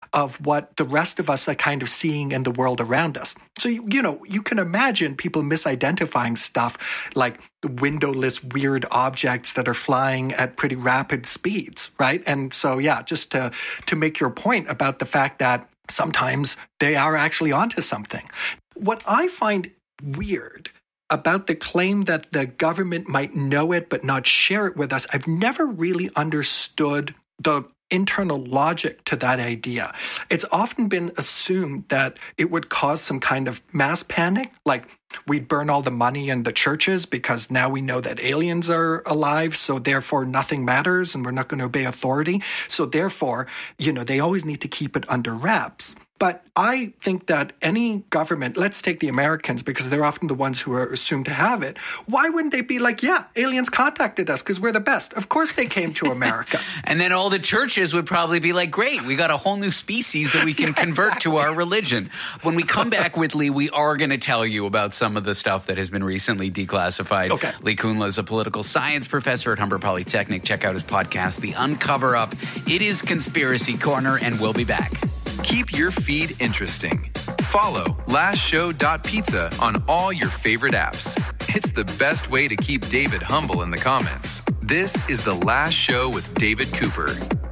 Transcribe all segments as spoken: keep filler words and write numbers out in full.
of what the rest of us are kind of seeing in the world around us. So, you, you know, you can imagine people misidentifying stuff like windowless weird objects that are flying at pretty rapid speeds, right? And so, yeah, just to, to make your point about the fact that sometimes they are actually onto something. What I find weird about the claim that the government might know it but not share it with us, I've never really understood the internal logic to that idea. It's often been assumed that it would cause some kind of mass panic, like we'd burn all the money in the churches because now we know that aliens are alive, so therefore nothing matters and we're not going to obey authority. So therefore, you know, they always need to keep it under wraps. But I think that any government, let's take the Americans because they're often the ones who are assumed to have it. Why wouldn't they be like, yeah, aliens contacted us because we're the best? Of course they came to America. And then all the churches would probably be like, great, we got a whole new species that we can yeah, convert exactly. to our religion. When we come back with Lee, we are going to tell you about some of the stuff that has been recently declassified. Okay. Lee Kunla is a political science professor at Humber Polytechnic. Check out his podcast, The Uncover Up. It is Conspiracy Corner, and we'll be back. Keep your feed interesting. Follow last show dot pizza on all your favorite apps. It's the best way to keep David humble in the comments. This is The Last Show with David Cooper.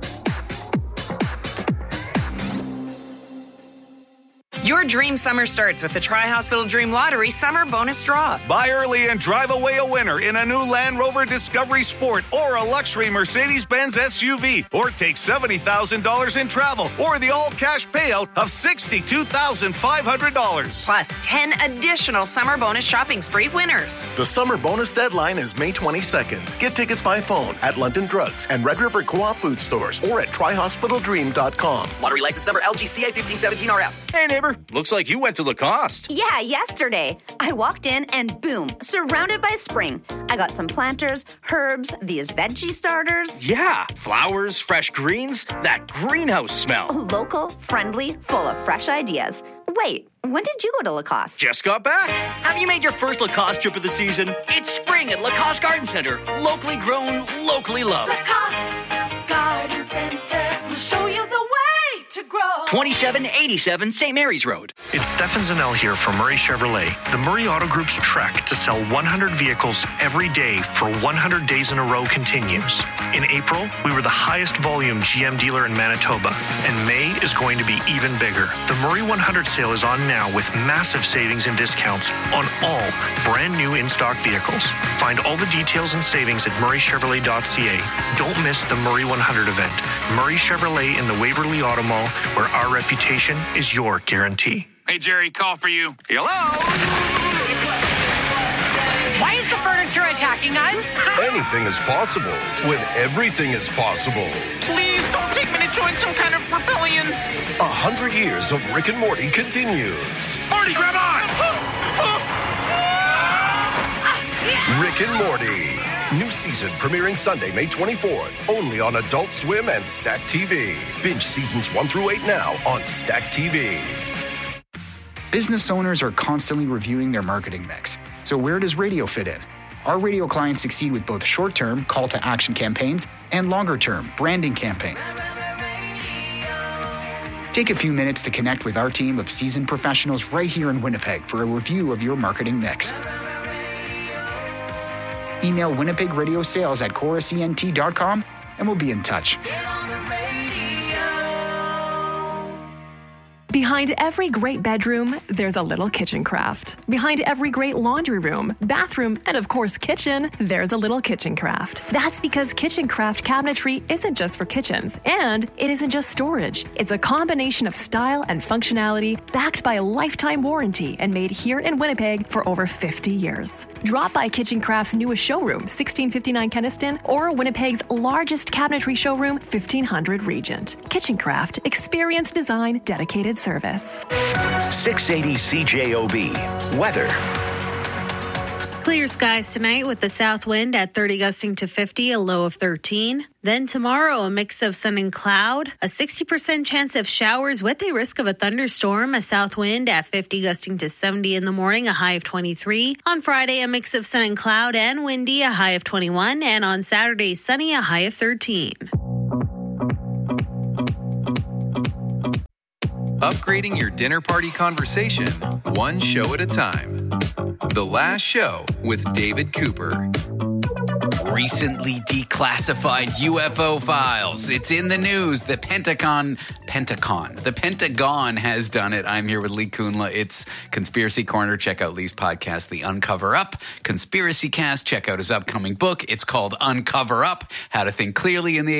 Your dream summer starts with the Tri-Hospital Dream Lottery Summer Bonus Draw. Buy early and drive away a winner in a new Land Rover Discovery Sport or a luxury Mercedes-Benz S U V, or take seventy thousand dollars in travel or the all-cash payout of sixty-two thousand five hundred dollars. Plus ten additional summer bonus shopping spree winners. The summer bonus deadline is May twenty-second. Get tickets by phone at London Drugs and Red River Co-op food stores or at tri hospital dream dot com. Lottery license number L G C A fifteen seventeen R F. Hey, neighbor. Looks like you went to Lacoste. Yeah, yesterday. I walked in and boom, surrounded by spring. I got some planters, herbs, these veggie starters. Yeah, flowers, fresh greens, that greenhouse smell. Local, friendly, full of fresh ideas. Wait, when did you go to Lacoste? Just got back. Have you made your first Lacoste trip of the season? It's spring at Lacoste Garden Center. Locally grown, locally loved. Lacoste Garden Center will show you the way to grow. twenty-seven eighty-seven Saint Mary's Road. It's Stefan Zanel here from Murray Chevrolet. The Murray Auto Group's trek to sell one hundred vehicles every day for one hundred days in a row continues. In April, we were the highest volume G M dealer in Manitoba, and May is going to be even bigger. The Murray one hundred sale is on now with massive savings and discounts on all brand new in-stock vehicles. Find all the details and savings at murray chevrolet dot c a. Don't miss the Murray one hundred event. Murray Chevrolet in the Waverly Auto Mall, where our reputation is your guarantee. Hey, Jerry, call for you. Hello? Why is the furniture attacking us? Anything is possible when everything is possible. Please don't take me to join some kind of rebellion. A hundred years of Rick and Morty continues. Morty, grab on! Rick and Morty. New season premiering Sunday, May twenty-fourth. Only on Adult Swim and Stack T V. Binge seasons one through eight now on Stack T V. Business owners are constantly reviewing their marketing mix. So where does radio fit in? Our radio clients succeed with both short-term call-to-action campaigns and longer-term branding campaigns. Take a few minutes to connect with our team of seasoned professionals right here in Winnipeg for a review of your marketing mix. Email Winnipeg Radio Sales at chorus E N T dot com and we'll be in touch. Behind every great bedroom, there's a little kitchen craft. Behind every great laundry room, bathroom, and of course kitchen, there's a little kitchen craft. That's because kitchen craft cabinetry isn't just for kitchens, and it isn't just storage. It's a combination of style and functionality backed by a lifetime warranty and made here in Winnipeg for over fifty years. Drop by Kitchen Craft's newest showroom, sixteen fifty-nine Kenniston, or Winnipeg's largest cabinetry showroom, fifteen hundred Regent. Kitchen Craft, experience design, dedicated service. six eighty C J O B. Weather. Clear skies tonight with the south wind at thirty gusting to fifty, a low of thirteen. Then tomorrow, a mix of sun and cloud, a sixty percent chance of showers with a risk of a thunderstorm, a south wind at fifty gusting to seventy in the morning, a high of twenty-three. On Friday, a mix of sun and cloud and windy, a high of twenty-one. And on Saturday, sunny, a high of thirteen. Upgrading your dinner party conversation, one show at a time. The Last Show with David Cooper. Recently declassified U F O files. It's in the news. The Pentagon, Pentagon, the Pentagon has done it. I'm here with Lee Kunla. It's Conspiracy Corner. Check out Lee's podcast, The Uncover Up. Conspiracy Cast. Check out his upcoming book. It's called Uncover Up: How to Think Clearly in the